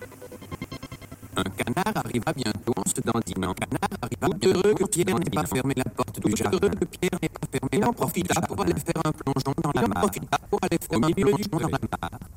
Un canard arriva bientôt en se dandinant. Heureux que Pierre n'ait pas fermé la porte du jardin. Heureux que Pierre n'ait pas fermé la porte. Il en profita pour aller faire un plongeon dans la mare.